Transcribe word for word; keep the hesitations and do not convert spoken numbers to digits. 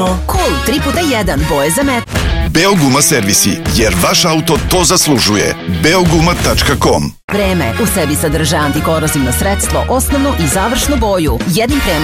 Cool tri puta jedan boje za met. Beoguma servisi, jer vaš auto to zaslužuje. beoguma tačka com. Vreme u sebi sadrže antikorozivno sredstvo, osnovnu i završnu boju. Jednim kremom